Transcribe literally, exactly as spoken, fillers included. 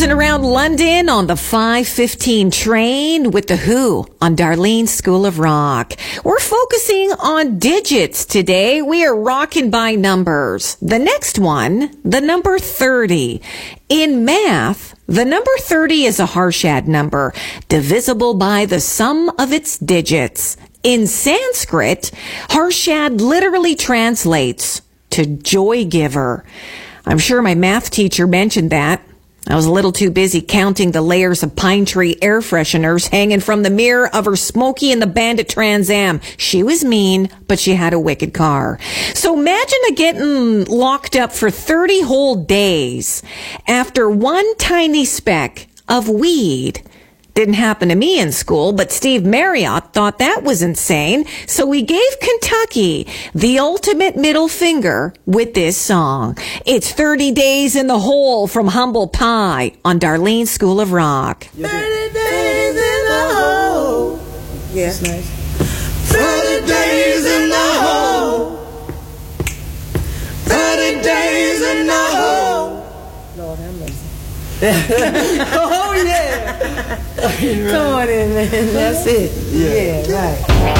cruising around London on the five fifteen train with The Who on Darlene School of Rock. We're focusing on digits today. We are rocking by numbers. The next one, the number thirty. In math, the number thirty is a Harshad number, divisible by the sum of its digits. In Sanskrit, Harshad literally translates to joy giver. I'm sure my math teacher mentioned that. I was a little too busy counting the layers of pine tree air fresheners hanging from the mirror of her Smokey and the Bandit Trans Am. She was mean, but she had a wicked car. So imagine a getting locked up for thirty whole days after one tiny speck of weed. Didn't happen to me in school, but Steve Marriott thought that was insane, so he gave Kentucky the ultimate middle finger with this song. It's thirty days in the Hole from Humble Pie on Darlene School of Rock. thirty days in the hole. Yeah, that's nice. thirty days in the hole. thirty days in the hole. Lord have mercy. Oh, yeah. Come on in, man. That's it. Yeah, yeah right.